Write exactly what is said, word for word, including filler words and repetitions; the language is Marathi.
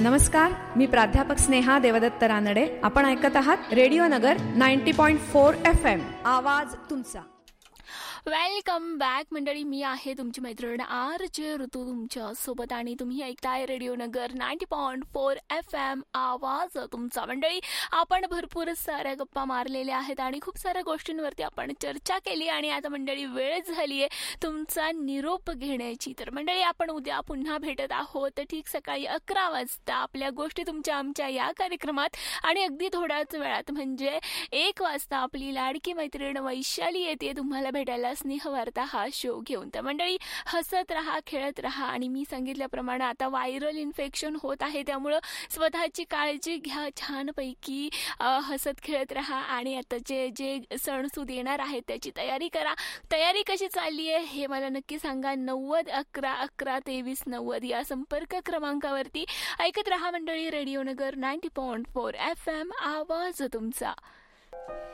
नमस्कार, मी प्राध्यापक स्नेहा देवदत्त रानडे. आपण ऐकत आहात रेडिओ नगर ninety point four F M, आवाज तुमचा. वेलकम बॅक मंडळी. मी आहे तुमची मैत्रीण आर जे ऋतू तुमच्या सोबत आणि तुम्ही ऐकताय रेडिओ नगर ninety point four F M, आवाज तुमचा. मंडळी, आपण भरपूर साऱ्या गप्पा मारलेल्या आहेत आणि खूप साऱ्या गोष्टींवरती आपण चर्चा केली आणि आता मंडळी वेळ झाली आहे तुमचा निरोप घेण्याची. तर मंडळी, आपण उद्या पुन्हा भेटत आहोत ठीक सकाळी अकरा वाजता आपल्या गोष्टी तुमच्या आमच्या या कार्यक्रमात. आणि अगदी थोड्याच वेळात म्हणजे एक वाजता आपली लाडकी मैत्रीण वैशाली येते तुम्हाला भेटायला स्नेहवार्ता हा शो घेऊन. तर मंडळी, हसत राहा, खेळत राहा आणि मी सांगितल्याप्रमाणे आता व्हायरल इन्फेक्शन होत आहे त्यामुळं स्वतःची काळजी घ्या छानपैकी. हसत खेळत राहा आणि आताचे जे सणसूद येणार आहेत त्याची तयारी करा. तयारी कशी चालली आहे हे मला नक्की सांगा. नव्वद अकरा अकरा तेवीस नव्वद या संपर्क क्रमांकावरती ऐकत राहा मंडळी रेडिओ नगर ninety point four F M, आवाज तुमचा.